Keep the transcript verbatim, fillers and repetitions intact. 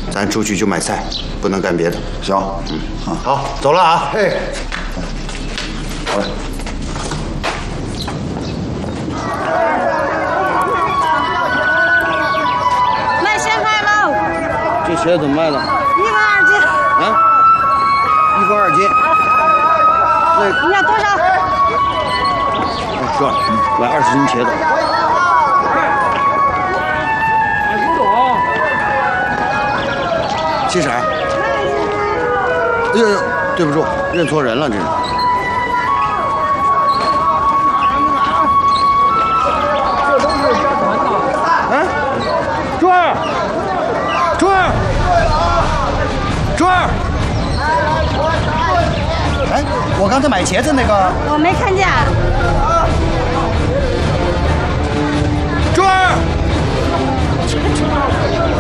咱出去就买菜，不能干别的。 行， 嗯，好，走了啊。 嘿，好嘞。 卖咸菜喽！ 这鞋怎么卖的？ 一万二斤。 啊？一块二斤。那你要多少？ 是吧？买二十斤茄子。七婶儿，哎呦呦，对不住，认错人了，这是。 这都是家团的。 哎，珠儿，珠儿，珠儿。 哎，我刚才买茄子那个， 我没看见。 珠儿。